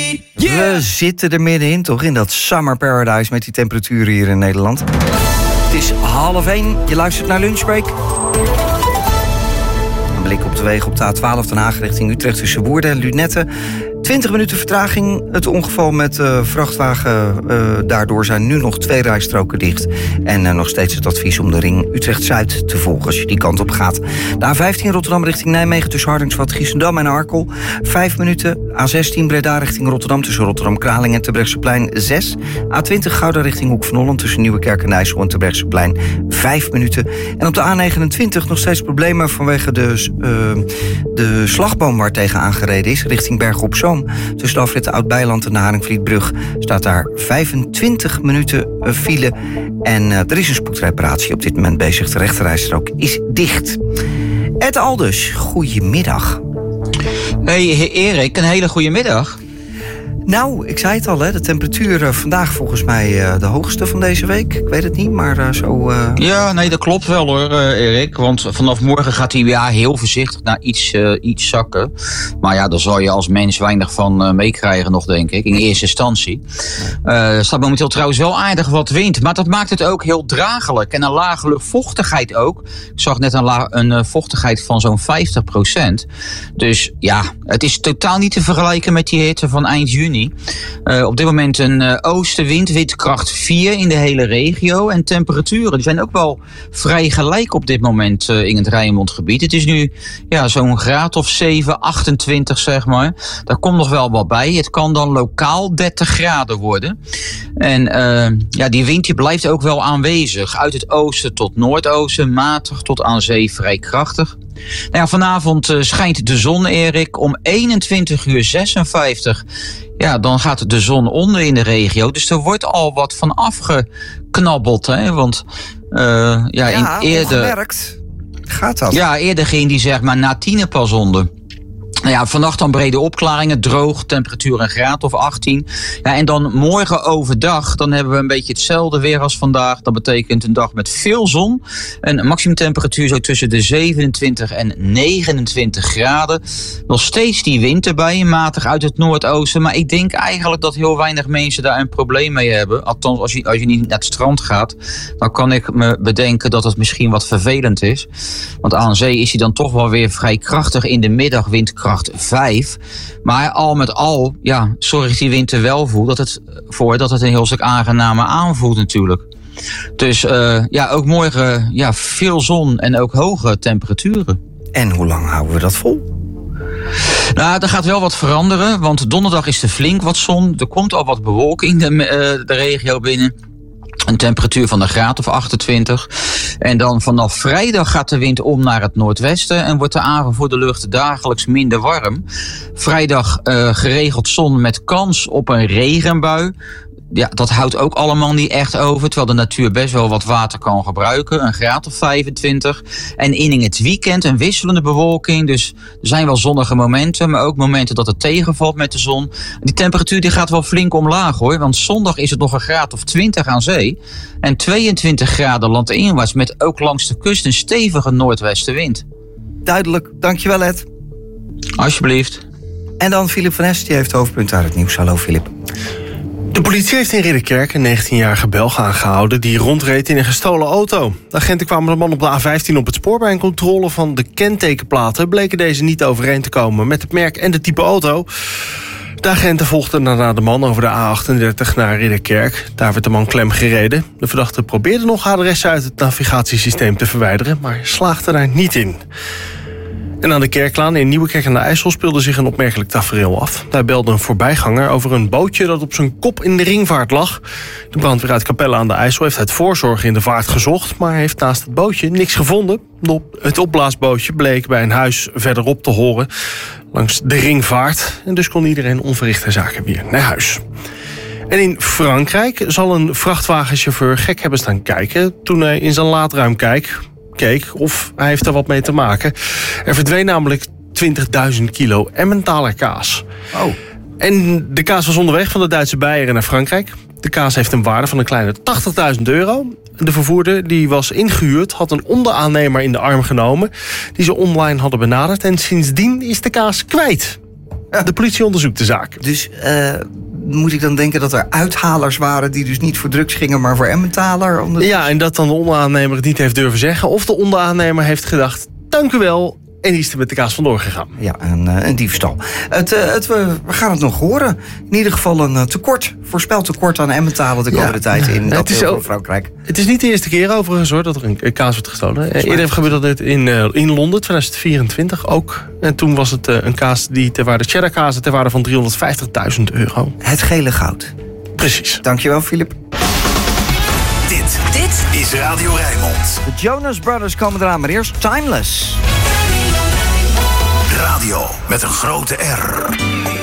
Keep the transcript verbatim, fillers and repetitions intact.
Energy, yeah! We zitten er middenin, toch? In dat summer paradise met die temperaturen hier in Nederland. Het is half één, je luistert naar Lunchbreak. Een blik op de wegen op de A twaalf Den Haag richting Utrecht tussen Woerden en Lunette. twintig minuten vertraging. Het ongeval met de uh, vrachtwagen. Uh, daardoor zijn nu nog twee rijstroken dicht. En uh, nog steeds het advies om de ring Utrecht-Zuid te volgen als je die kant op gaat. De A vijftien Rotterdam richting Nijmegen tussen Hardingsveld, Giessendam en Arkel. Vijf minuten. A zestien Breda richting Rotterdam tussen Rotterdam-Kralingen en Terbrechtseplein. Zes. A twintig Gouda richting Hoek van Holland tussen Nieuwekerk en IJssel en Terbrechtseplein. Vijf minuten. En op de A negenentwintig nog steeds problemen vanwege de, uh, de slagboom waar tegen aangereden is richting Bergen op Zoom. Tussen de afritten Oud-Beiland en de Haringvlietbrug staat daar vijfentwintig minuten file. En uh, er is een spoedreparatie op dit moment bezig. De rechterrijstrook is dicht. Ed Aldus, goedemiddag. Hey Erik, een hele goede middag. Nou, ik zei het al, hè, de temperatuur uh, vandaag volgens mij uh, de hoogste van deze week. Ik weet het niet, maar uh, zo... Uh... Ja, nee, dat klopt wel hoor, uh, Erik. Want vanaf morgen gaat hij ja, heel voorzichtig naar iets, uh, iets zakken. Maar ja, daar zal je als mens weinig van uh, meekrijgen nog, denk ik, in eerste instantie. Uh, er staat momenteel trouwens wel aardig wat wind. Maar dat maakt het ook heel dragelijk. En een lage luchtvochtigheid ook. Ik zag net een, la- een uh, vochtigheid van zo'n vijftig procent. Dus ja, het is totaal niet te vergelijken met die hitte van eind juni. Uh, op dit moment een uh, oostenwind, windkracht vier in de hele regio. En temperaturen die zijn ook wel vrij gelijk op dit moment uh, in het Rijnmondgebied. Het is nu ja, zo'n graad of zeven, achtentwintig zeg maar. Daar komt nog wel wat bij. Het kan dan lokaal dertig graden worden. En uh, ja, die wind die blijft ook wel aanwezig. Uit het oosten tot noordoosten, matig tot aan zee vrij krachtig. Nou ja, vanavond uh, schijnt de zon, Erik, om eenentwintig uur zesenvijftig. Ja, dan gaat de zon onder in de regio. Dus er wordt al wat van afgeknabbeld. Hè? Want uh, ja, ja, in eerder. Ongemerkt gaat dat. Ja, eerder ging die zeg maar na tienen pas onder. Nou ja, vannacht dan brede opklaringen, droog, temperatuur een graad of achttien. Ja, en dan morgen overdag, dan hebben we een beetje hetzelfde weer als vandaag. Dat betekent een dag met veel zon. Een maximumtemperatuur zo tussen de zevenentwintig en negenentwintig graden. Nog steeds die wind erbij, matig uit het noordoosten. Maar ik denk eigenlijk dat heel weinig mensen daar een probleem mee hebben. Althans, als je, als je niet naar het strand gaat, dan kan ik me bedenken dat het misschien wat vervelend is. Want aan zee is hij dan toch wel weer vrij krachtig in de middag, windkracht vijf. Maar al met al, ja, zorgt die wind er wel voor dat het, voor dat het een heel stuk aangenamer aanvoelt natuurlijk. Dus uh, ja, ook morgen ja, veel zon en ook hoge temperaturen. En hoe lang houden we dat vol? Nou, er gaat wel wat veranderen, want donderdag is er flink wat zon. Er komt al wat bewolking de, uh, de regio binnen. Een temperatuur van een graad of achtentwintig. En dan vanaf vrijdag gaat de wind om naar het noordwesten en wordt de aangevoerde lucht dagelijks minder warm. Vrijdag uh, geregeld zon met kans op een regenbui. Ja, dat houdt ook allemaal niet echt over, terwijl de natuur best wel wat water kan gebruiken. Een graad of vijfentwintig. En in het weekend een wisselende bewolking. Dus er zijn wel zonnige momenten, maar ook momenten dat het tegenvalt met de zon. Die temperatuur die gaat wel flink omlaag hoor, want zondag is het nog een graad of twintig aan zee. En tweeëntwintig graden landinwaarts met ook langs de kust een stevige noordwestenwind. Duidelijk, dankjewel Ed. Alsjeblieft. En dan Filip van Est, die heeft hoofdpunten uit het nieuws. Hallo Filip. De politie heeft in Ridderkerk een negentienjarige Belg aangehouden die rondreed in een gestolen auto. De agenten kwamen de man op de A vijftien op het spoor. Bij een controle van de kentekenplaten bleken deze niet overeen te komen met het merk en de type auto. De agenten volgden daarna de man over de A achtendertig naar Ridderkerk. Daar werd de man klem gereden. De verdachte probeerde nog adressen uit het navigatiesysteem te verwijderen, maar slaagde daar niet in. En aan de Kerklaan in Nieuwekerk aan de IJssel speelde zich een opmerkelijk tafereel af. Daar belde een voorbijganger over een bootje dat op zijn kop in de ringvaart lag. De brandweer uit Capelle aan de IJssel heeft uit voorzorg in de vaart gezocht, maar heeft naast het bootje niks gevonden. Het opblaasbootje bleek bij een huis verderop te horen langs de ringvaart. En dus kon iedereen onverrichte zaken weer naar huis. En in Frankrijk zal een vrachtwagenchauffeur gek hebben staan kijken toen hij in zijn laadruim keek. keek of hij heeft er wat mee te maken. Er verdween namelijk twintigduizend kilo Emmentaler kaas. Oh. En de kaas was onderweg van de Duitse Beieren naar Frankrijk. De kaas heeft een waarde van een kleine tachtigduizend euro. De vervoerder die was ingehuurd had een onderaannemer in de arm genomen die ze online hadden benaderd en sindsdien is de kaas kwijt. Ja. De politie onderzoekt de zaak. Dus uh, moet ik dan denken dat er uithalers waren... die dus niet voor drugs gingen, maar voor Emmentaler? Omdat... Ja, en dat dan de onderaannemer het niet heeft durven zeggen. Of de onderaannemer heeft gedacht, dank u wel... en die is er met de kaas vandoor gegaan. Ja, een, uh, een diefstal. Het, uh, het, we, we gaan het nog horen. In ieder geval een uh, tekort, voorspeld tekort aan Emmentaler de komende ja. tijd in dat het is deel ook, van Frankrijk. Het is niet de eerste keer overigens hoor, dat er een, een kaas wordt gestolen. Eerder heeft gebeurd dat in, uh, in Londen, tweeduizend vierentwintig ook. En toen was het uh, een kaas die ter waarde, cheddar kaas ter waarde van driehonderdvijftigduizend euro. Het gele goud. Precies. Dankjewel, Filip. Dit, dit is Radio Rijnmond. De Jonas Brothers komen eraan, maar eerst Timeless. Radio met een grote R.